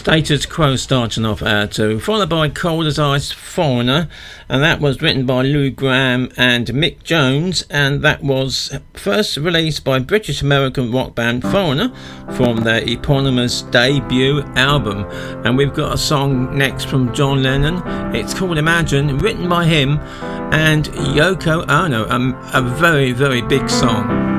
Status Quo starting off hour two, followed by Cold as Ice, Foreigner, and that was written by Lou Gramm and Mick Jones, and that was first released by British American rock band Foreigner from their eponymous debut album. And we've got a song next from John Lennon. It's called Imagine, written by him and Yoko Ono, a very, very big song.